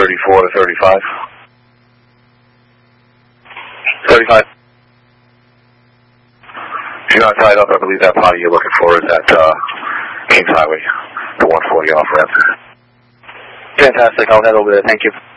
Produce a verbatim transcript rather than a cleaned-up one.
thirty-four to thirty-five. thirty-five. If you're not tied up, I believe that potty you're looking for is at uh, Kings Highway, the one forty off ramp. Fantastic. I'll head over there. Thank you.